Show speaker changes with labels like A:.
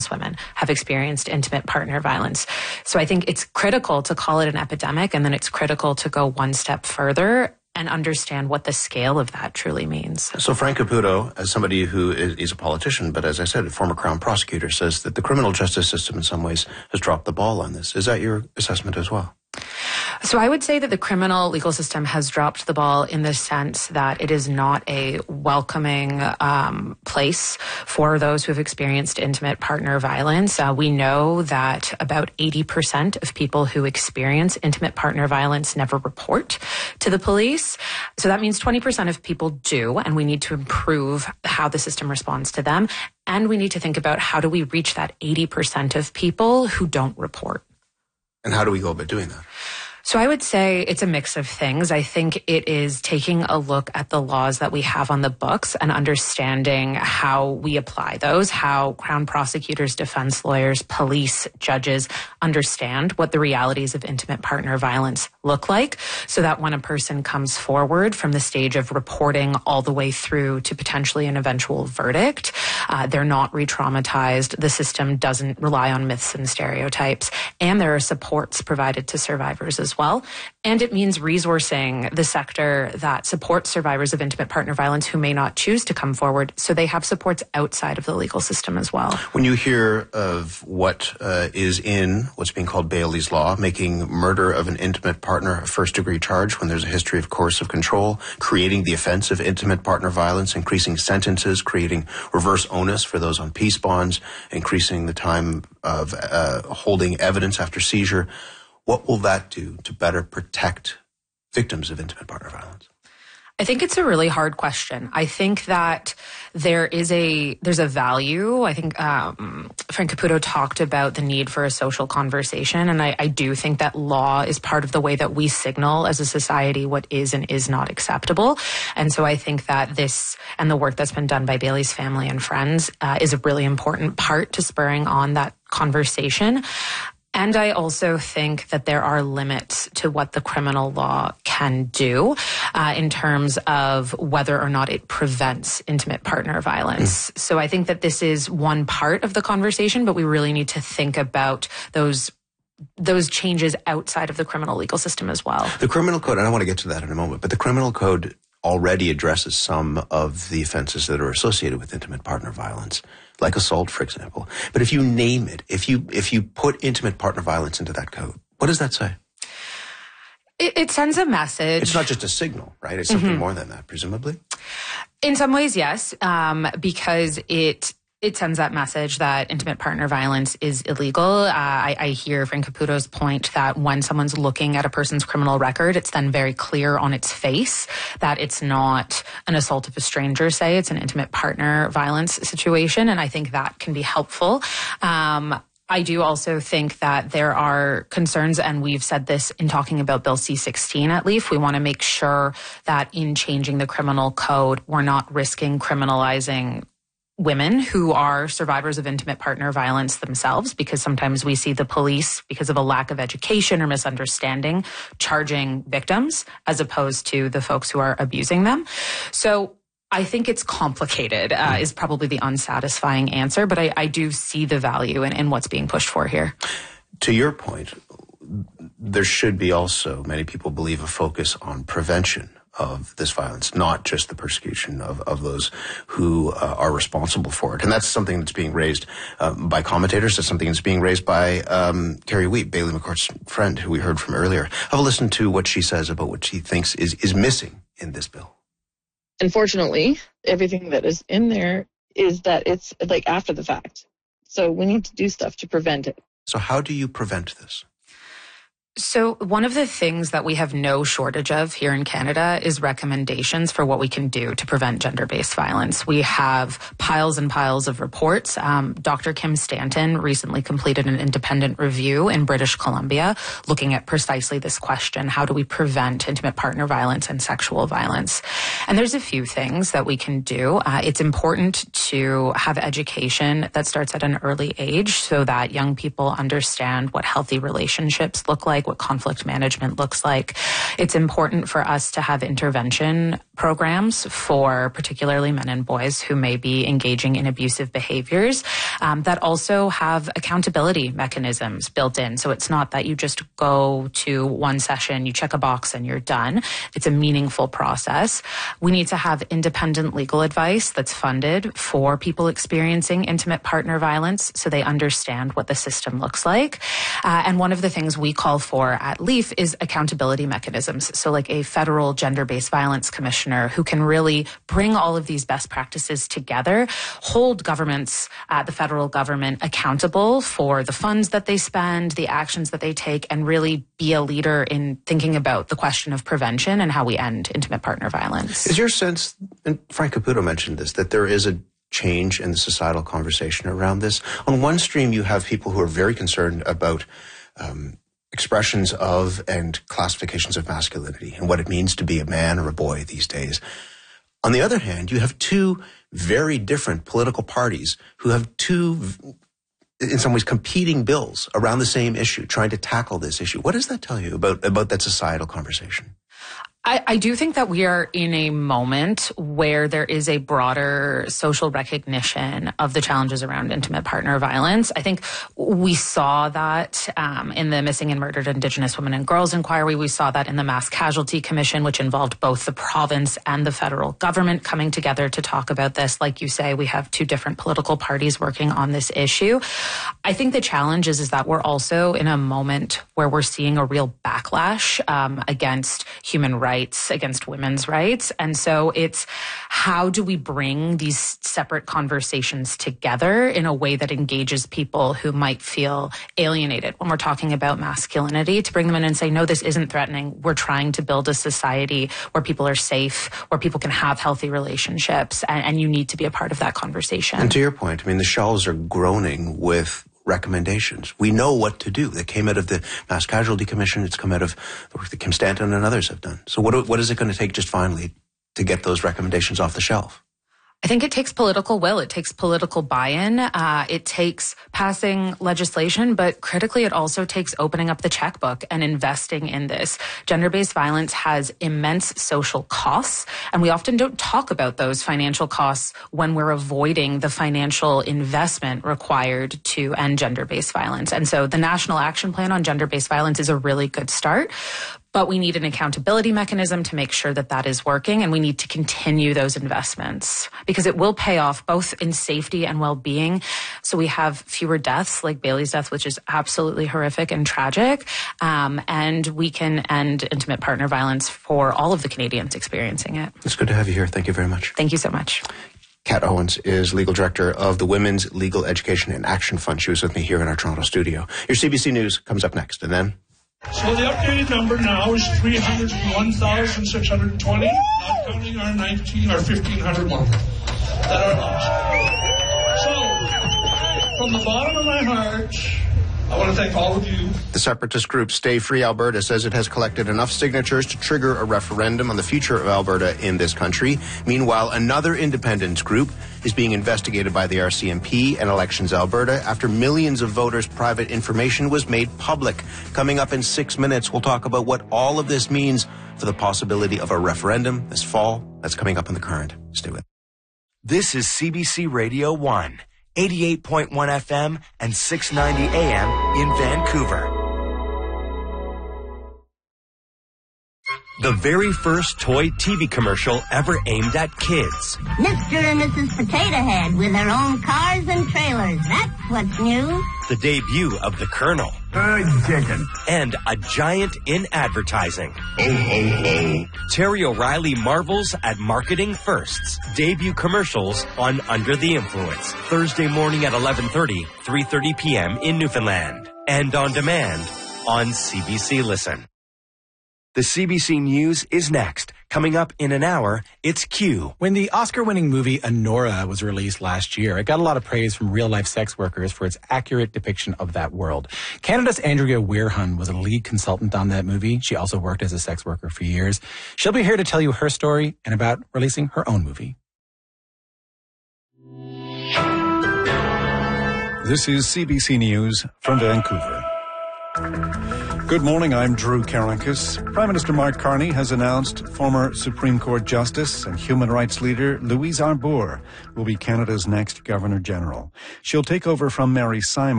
A: women have experienced intimate partner violence. So I think it's critical to call it an epidemic, and then it's critical to go one step further and understand what the scale of that truly means.
B: So Frank Caputo, as somebody who is a politician, but as I said, a former Crown prosecutor, says that the criminal justice system in some ways has dropped the ball on this. Is that your assessment as well?
A: So I would say that the criminal legal system has dropped the ball in the sense that it is not a welcoming place for those who have experienced intimate partner violence. We know that about 80% of people who experience intimate partner violence never report to the police. So that means 20% of people do, and we need to improve how the system responds to them. And we need to think about how do we reach that 80% of people who don't report.
B: And how do we go about doing that?
A: So I would say it's a mix of things. I think it is taking a look at the laws that we have on the books and understanding how we apply those, how Crown prosecutors, defense lawyers, police, judges understand what the realities of intimate partner violence look like, so that when a person comes forward from the stage of reporting all the way through to potentially an eventual verdict, they're not re-traumatized. The system doesn't rely on myths and stereotypes, and there are supports provided to survivors as well. And it means resourcing the sector that supports survivors of intimate partner violence who may not choose to come forward, so they have supports outside of the legal system as well.
B: When you hear of what is in what's being called Bailey's Law, making murder of an intimate partner a first-degree charge when there's a history of coercive control, creating the offense of intimate partner violence, increasing sentences, creating reverse onus for those on peace bonds, increasing the time of holding evidence after seizure, what will that do to better protect victims of intimate partner violence?
A: I think it's a really hard question. I think that there's a value. I think Frank Caputo talked about the need for a social conversation, and I do think that law is part of the way that we signal as a society what is and is not acceptable. And so I think that this and the work that's been done by Bailey's family and friends is a really important part to spurring on that conversation. And I also think that there are limits to what the criminal law can do in terms of whether or not it prevents intimate partner violence. So I think that this is one part of the conversation, but we really need to think about those changes outside of the criminal legal system as well.
B: The criminal code, and I want to get to that in a moment, but the criminal code already addresses some of the offenses that are associated with intimate partner violence, like assault, for example. But if you name it, if you put intimate partner violence into that code, what does that say?
A: It sends a message.
B: It's not just a signal, right? It's something more than that, presumably.
A: In some ways, yes, because it sends that message that intimate partner violence is illegal. I hear Frank Caputo's point that when someone's looking at a person's criminal record, it's then very clear on its face that it's not an assault of a stranger, say, it's an intimate partner violence situation. And I think that can be helpful. I do also think that there are concerns, and we've said this in talking about Bill C-16 at LEAF. We want to make sure that in changing the criminal code, we're not risking criminalizing women who are survivors of intimate partner violence themselves, because sometimes we see the police, because of a lack of education or misunderstanding, charging victims as opposed to the folks who are abusing them. So I think it's complicated, is probably the unsatisfying answer, but I do see the value in what's being pushed for here.
B: To your point, there should be also, many people believe, a focus on prevention of this violence, not just the persecution of those who are responsible for it. And that's something that's being raised by commentators. That's something that's being raised by Carrie Wheat, Bailey McCourt's friend, who we heard from earlier. Have a listen to what she says about what she thinks is missing in this bill.
C: Unfortunately, everything that is in there is that it's like after the fact. So we need to do stuff to prevent it.
B: So how do you prevent this?
A: So one of the things that we have no shortage of here in Canada is recommendations for what we can do to prevent gender-based violence. We have piles and piles of reports. Dr. Kim Stanton recently completed an independent review in British Columbia looking at precisely this question: how do we prevent intimate partner violence and sexual violence? And there's a few things that we can do. It's important to have education that starts at an early age so that young people understand what healthy relationships look like, like, what conflict management looks like. It's important for us to have intervention programs for particularly men and boys who may be engaging in abusive behaviors that also have accountability mechanisms built in. So it's not that you just go to one session, you check a box and you're done. It's a meaningful process. We need to have independent legal advice that's funded for people experiencing intimate partner violence so they understand what the system looks like. And one of the things we call for at LEAF is accountability mechanisms. So like a federal gender-based violence commissioner who can really bring all of these best practices together, hold governments, the federal government, accountable for the funds that they spend, the actions that they take, and really be a leader in thinking about the question of prevention and how we end intimate partner violence.
B: Is your sense, and Frank Caputo mentioned this, that there is a change in the societal conversation around this? On one stream, you have people who are very concerned about expressions of and classifications of masculinity and what it means to be a man or a boy these days. On the other hand, you have two very different political parties who have two, in some ways, competing bills around the same issue, trying to tackle this issue. What does that tell you about that societal conversation?
A: I do think that we are in a moment where there is a broader social recognition of the challenges around intimate partner violence. I think we saw that in the Missing and Murdered Indigenous Women and Girls Inquiry. We saw that in the Mass Casualty Commission, which involved both the province and the federal government coming together to talk about this. Like you say, we have two different political parties working on this issue. I think the challenge is that we're also in a moment where we're seeing a real backlash against human rights, against women's rights. And so it's how do we bring these separate conversations together in a way that engages people who might feel alienated when we're talking about masculinity, to bring them in and say, no, this isn't threatening. We're trying to build a society where people are safe, where people can have healthy relationships, and you need to be a part of that conversation.
B: And to your point, I mean, the shelves are groaning with recommendations. We know what to do. That came out of the Mass Casualty Commission. It's come out of the work that Kim Stanton and others have done. So what is it going to take just finally to get those recommendations off the shelf?
A: I think it takes political will. It takes political buy-in. It takes passing legislation, but critically, it also takes opening up the checkbook and investing in this. Gender-based violence has immense social costs, and we often don't talk about those financial costs when we're avoiding the financial investment required to end gender-based violence. And so the National Action Plan on Gender-Based Violence is a really good start. But we need an accountability mechanism to make sure that that is working, and we need to continue those investments because it will pay off both in safety and well-being. So we have fewer deaths like Bailey's death, which is absolutely horrific and tragic, and we can end intimate partner violence for all of the Canadians experiencing it.
B: It's good to have you here. Thank you very much.
A: Thank you so much.
B: Kat Owens is legal director of the Women's Legal Education and Action Fund. She was with me here in our Toronto studio. Your CBC News comes up next, and then...
D: So the updated number now is 301,620, not counting our 1,500 more that are lost. So, from the bottom of my heart, I want to thank all of you.
B: The separatist group Stay Free Alberta says it has collected enough signatures to trigger a referendum on the future of Alberta in this country. Meanwhile, another independence group is being investigated by the RCMP and Elections Alberta after millions of voters' private information was made public. Coming up in 6 minutes, we'll talk about what all of this means for the possibility of a referendum this fall. That's coming up on The Current. Stay with us.
E: This is CBC Radio 1, 88.1 FM and 690 AM in Vancouver. The very first toy TV commercial ever aimed at kids.
F: Mr. and Mrs. Potato Head with their own cars and trailers. That's what's new.
E: The debut of the Colonel.
G: Good chicken.
E: And a giant in advertising.
G: Ho, ho, ho.
E: Terry O'Reilly marvels at marketing firsts. Debut commercials on Under the Influence. Thursday morning at 11:30, 3:30 p.m. in Newfoundland. And on demand on CBC Listen. The CBC News is next. Coming up in an hour, it's Q.
H: When the Oscar-winning movie Anora was released last year, it got a lot of praise from real-life sex workers for its accurate depiction of that world. Canada's Andrea Weirhun was a lead consultant on that movie. She also worked as a sex worker for years. She'll be here to tell you her story and about releasing her own movie.
I: This is CBC News from Vancouver. Good morning, I'm Drew Karankas. Prime Minister Mark Carney has announced former Supreme Court Justice and human rights leader Louise Arbour will be Canada's next Governor-General. She'll take over from Mary Simon